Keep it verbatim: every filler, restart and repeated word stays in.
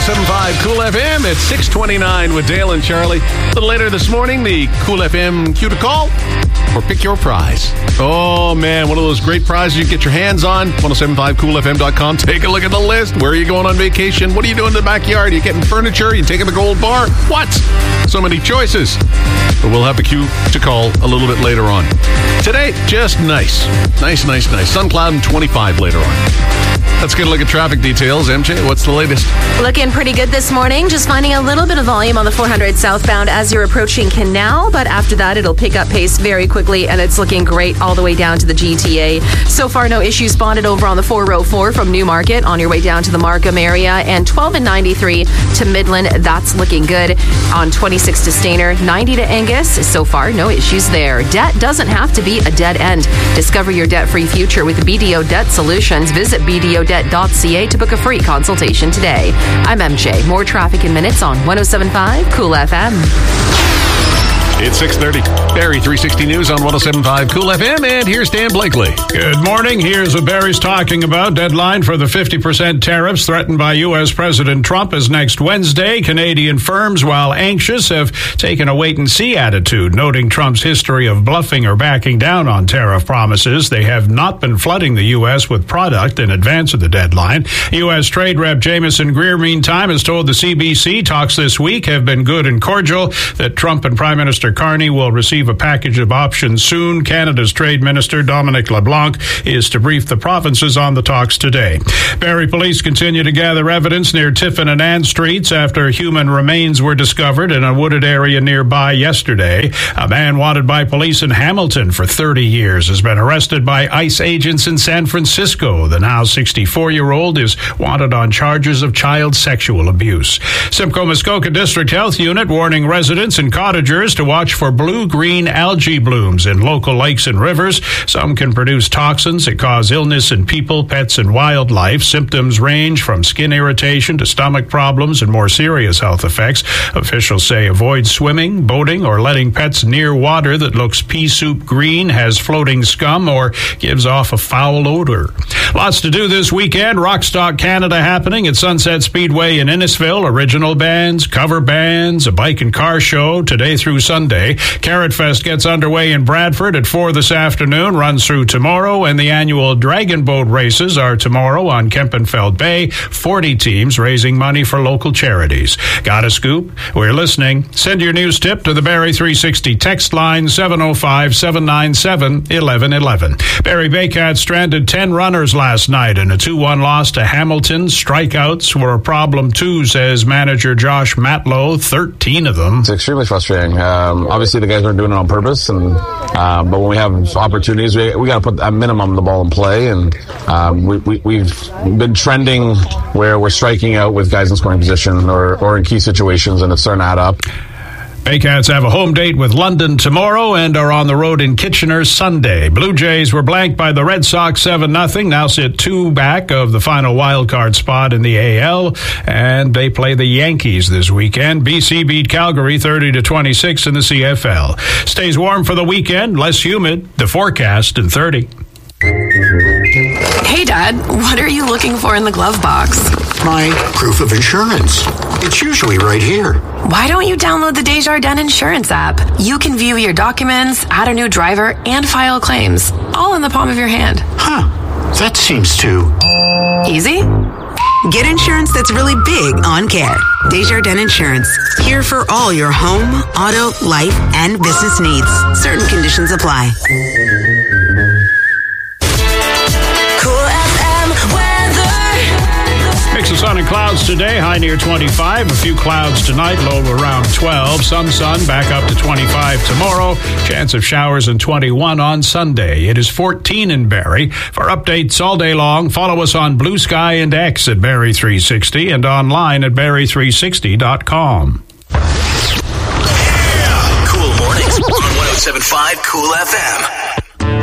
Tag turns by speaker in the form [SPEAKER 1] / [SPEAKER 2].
[SPEAKER 1] seven point five Cool F M at six twenty-nine with Dale and Charlie. A little later this morning, the Cool F M cue to call or pick your prize. Oh, man, one of those great prizes you get your hands on. ten seventy-five cool f m dot com. Take a look at the list. Where are you going on vacation? What are you doing in the backyard? Are you getting furniture? Are you taking the gold bar? What? So many choices. But we'll have the cue to call a little bit later on. Today, just nice. Nice, nice, nice. Sun cloud and twenty-five later on. Let's get a look at traffic details. M J, what's the latest?
[SPEAKER 2] Looking pretty good this morning. Just finding a little bit of volume on the four hundred southbound as you're approaching Canal, but after that, it'll pick up pace very quickly, and it's looking great all the way down to the G T A. So far, no issues spotted over on the four oh four from Newmarket on your way down to the Markham area, and twelve and ninety-three to Midland. That's looking good. On twenty-six to Stainer, ninety to Angus. So far, no issues there. Debt doesn't have to be a dead end. Discover your debt-free future with B D O Debt Solutions. Visit b d o debt dot c a to book a free consultation today. I'm M J. More traffic in minutes on ten seventy-five Cool F M.
[SPEAKER 1] It's six thirty. Barrie three sixty News on ten seventy-five Cool F M, and here's Dan Blakely.
[SPEAKER 3] Good morning. Here's what Barrie's talking about. Deadline for the fifty percent tariffs threatened by U S. President Trump is next Wednesday. Canadian firms, while anxious, have taken a wait-and-see attitude, noting Trump's history of bluffing or backing down on tariff promises. They have not been flooding the U S with product in advance of the deadline. U S. Trade Rep Jameson Greer, meantime, has told the C B C talks this week have been good and cordial, that Trump and Prime Minister Carney will receive a package of options soon. Canada's Trade Minister Dominic LeBlanc is to brief the provinces on the talks today. Barrie police continue to gather evidence near Tiffin and Ann Streets after human remains were discovered in a wooded area nearby yesterday. A man wanted by police in Hamilton for thirty years has been arrested by ICE agents in San Francisco. The now sixty-four-year-old is wanted on charges of child sexual abuse. Simcoe Muskoka District Health Unit warning residents and cottagers to watch for blue-green algae blooms in local lakes and rivers. Some can produce toxins that cause illness in people, pets, and wildlife. Symptoms range from skin irritation to stomach problems and more serious health effects. Officials say avoid swimming, boating, or letting pets near water that looks pea soup green, has floating scum, or gives off a foul odor. Lots to do this weekend. Rockstock Canada happening at Sunset Speedway in Innisfil. Original bands, cover bands, a bike and car show today through Sunday. Carrot Fest gets underway in Bradford at four this afternoon, runs through tomorrow, and the annual Dragon Boat races are tomorrow on Kempenfeld Bay. forty teams raising money for local charities. Got a scoop? We're listening. Send your news tip to the Barrie three sixty text line seven oh five, seven nine seven, one one one one. Barrie Baycats stranded ten runners last night in a two one loss to Hamilton. Strikeouts were a problem too, says manager Josh Matlow. thirteen of them.
[SPEAKER 4] It's extremely frustrating. Um, obviously, the guys aren't doing it on purpose, and uh, but when we have opportunities, we, we got to put at minimum the ball in play, and um, we, we, we've been trending where we're striking out with guys in scoring position or, or in key situations, and it's starting to add up.
[SPEAKER 3] Baycats have a home date with London tomorrow and are on the road in Kitchener Sunday. Blue Jays were blanked by the Red Sox seven nothing, now sit two back of the final wildcard spot in the A L, and they play the Yankees this weekend. B C beat Calgary thirty to twenty-six in the C F L. Stays warm for the weekend, less humid. The forecast in thirty.
[SPEAKER 5] Hey, Dad, what are you looking for in the glove box?
[SPEAKER 6] My proof of insurance. It's usually right here.
[SPEAKER 5] Why don't you download the Desjardins Insurance app? You can view your documents, add a new driver, and file claims, all in the palm of your hand.
[SPEAKER 6] Huh. That seems too...
[SPEAKER 5] easy?
[SPEAKER 7] Get insurance that's really big on care. Desjardins Insurance. Here for all your home, auto, life, and business needs. Certain conditions apply.
[SPEAKER 3] Mix of sun and clouds today, high near twenty-five. A few clouds tonight, low around twelve. Some sun, back up to twenty-five tomorrow. Chance of showers and twenty-one on Sunday. It is fourteen in Barrie. For updates all day long, follow us on Blue Sky and X at Barrie three sixty and online at barrie three sixty dot com.
[SPEAKER 8] Yeah. Cool mornings on ten seventy-five Cool F M.